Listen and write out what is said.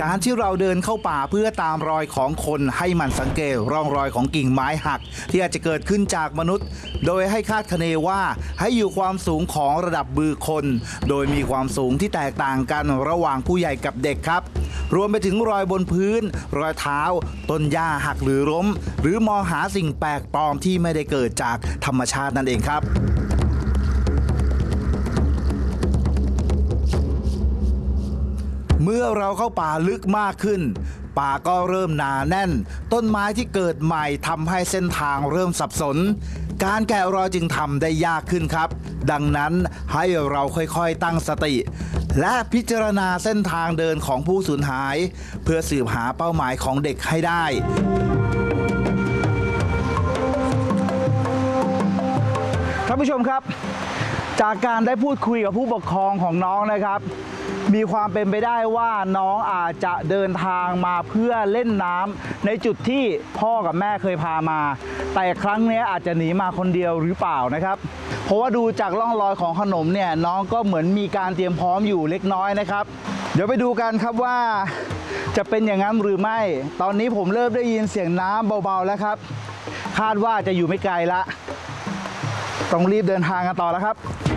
การที่เราเดินเข้าป่าเพื่อตามรอยของคนให้มันสังเกตร่องรอยของกิ่งไม้หักที่อาจจะเกิดขึ้นจากมนุษย์โดยให้คาดคะเนว่าให้อยู่ความสูงของระดับมือคนโดยมีความสูงที่แตกต่างกันระหว่างผู้ใหญ่กับเด็กครับรวมไปถึงรอยบนพื้นรอยเท้าต้นหญ้าหักหรือล้มหรือมองหาสิ่งแปลกปลอมที่ไม่ได้เกิดจากธรรมชาตินั่นเองครับเมื่อเราเข้าป่าลึกมากขึ้นป่าก็เริ่มหนาแน่นต้นไม้ที่เกิดใหม่ทำให้เส้นทางเริ่มสับสนการแกะรอยจึงทำได้ยากขึ้นครับดังนั้นให้เราค่อยๆตั้งสติและพิจารณาเส้นทางเดินของผู้สูญหายเพื่อสืบหาเป้าหมายของเด็กให้ได้ท่านผู้ชมครับจากการได้พูดคุยกับผู้ปกครองของน้องนะครับมีความเป็นไปได้ว่าน้องอาจจะเดินทางมาเพื่อเล่นน้ำในจุดที่พ่อกับแม่เคยพามาแต่ครั้งนี้อาจจะหนีมาคนเดียวหรือเปล่านะครับเพราะว่าดูจากร่องรอยของขนมเนี่ยน้องก็เหมือนมีการเตรียมพร้อมอยู่เล็กน้อยนะครับเดี๋ยวไปดูกันครับว่าจะเป็นอย่างนั้นหรือไม่ตอนนี้ผมเริ่มได้ยินเสียงน้ำเบาๆแล้วครับคาดว่าจะอยู่ไม่ไกลละต้องรีบเดินทางกันต่อแล้วครับ